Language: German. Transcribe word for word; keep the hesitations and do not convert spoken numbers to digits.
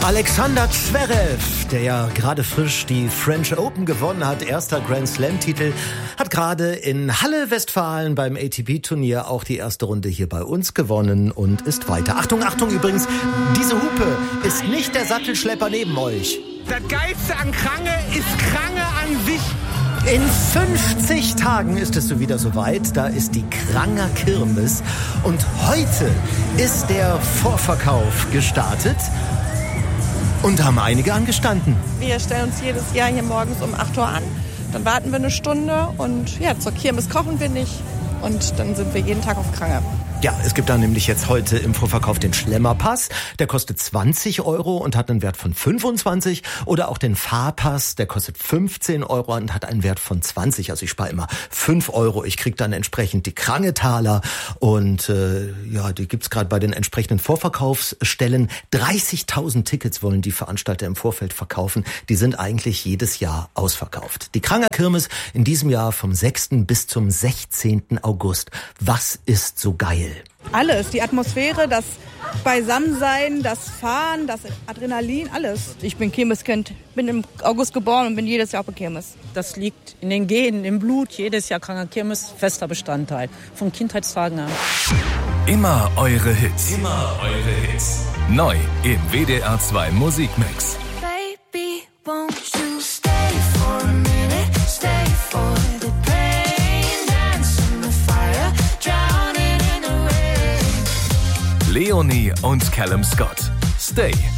Alexander Zverev, der ja gerade frisch die French Open gewonnen hat, erster Grand Slam-Titel, hat gerade in Halle, Westfalen beim A T P-Turnier auch die erste Runde hier bei uns gewonnen und ist weiter. Achtung, Achtung übrigens, diese Hupe ist nicht der Sattelschlepper neben euch. Das Geilste an Krange ist Krange an sich. In fünfzig Tagen ist es so wieder soweit. Da ist die Kranger Kirmes. Und heute ist der Vorverkauf gestartet. Und da haben einige angestanden. Wir stellen uns jedes Jahr hier morgens um acht Uhr an. Dann warten wir eine Stunde und ja, zur Kirmes kochen wir nicht. Und dann sind wir jeden Tag auf Krange. Ja, es gibt da nämlich jetzt heute im Vorverkauf den Schlemmerpass. Der kostet zwanzig Euro und hat einen Wert von fünfundzwanzig. Oder auch den Fahrpass, der kostet fünfzehn Euro und hat einen Wert von zwanzig. Also ich spare immer fünf Euro. Ich kriege dann entsprechend die Krangetaler. Und äh, ja, die gibt's gerade bei den entsprechenden Vorverkaufsstellen. dreißigtausend Tickets wollen die Veranstalter im Vorfeld verkaufen. Die sind eigentlich jedes Jahr ausverkauft. Die Kranger Kirmes in diesem Jahr vom sechsten bis zum sechzehnten August. Was ist so geil? Alles, die Atmosphäre, das Beisammensein, das Fahren, das Adrenalin, alles. Ich bin Kirmeskind, bin im August geboren und bin jedes Jahr auf der Kirmes. Das liegt in den Genen, im Blut, jedes Jahr Kranger Kirmes, fester Bestandteil, von Kindheitstagen an. Immer eure Hits, immer eure Hits. Neu im W D R zwei Musikmix. Baby, won't you stay for a minute, stay for the pain, dance in the fire, drowning in the rain. Leonie und Callum Scott. Stay.